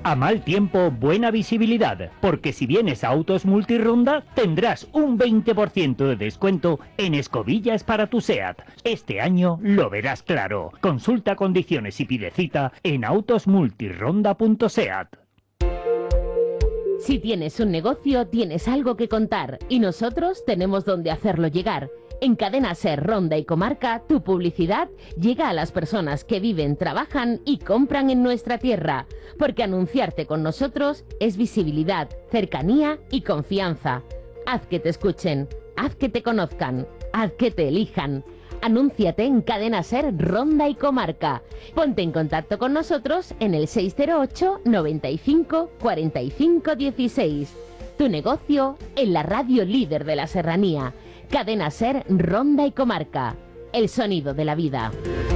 A mal tiempo, buena visibilidad, porque si vienes a Autos Multironda tendrás un 20% de descuento en escobillas para tu SEAT. Este año lo verás claro. Consulta condiciones y pide cita en autosmultironda.seat. Si tienes un negocio, tienes algo que contar y nosotros tenemos donde hacerlo llegar. En Cadena Ser Ronda y Comarca, tu publicidad llega a las personas que viven, trabajan y compran en nuestra tierra, porque anunciarte con nosotros es visibilidad, cercanía y confianza. Haz que te escuchen, haz que te conozcan, haz que te elijan. Anúnciate en Cadena Ser Ronda y Comarca. Ponte en contacto con nosotros en el 608 95 45 16. Tu negocio en la radio líder de la serranía. Cadena Ser Ronda y Comarca. El sonido de la vida.